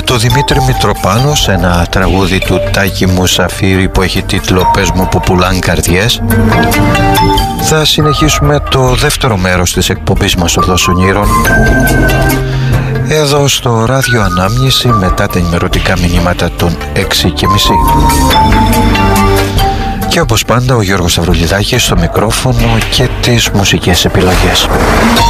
το Δημήτρη Μητροπάνο σε ένα τραγούδι του Τάκη Μουσαφίρη που έχει τίτλο «Πες μου που πουλάν καρδιές». Θα συνεχίσουμε το δεύτερο μέρος της εκπομπής μας «Οδός Ονείρων» εδώ στο Ράδιο Ανάμνηση μετά τα ενημερωτικά μηνύματα των 6:30. Και όπως πάντα ο Γιώργος Σταυρουλιδάκης στο μικρόφωνο και τις μουσικές επιλογές.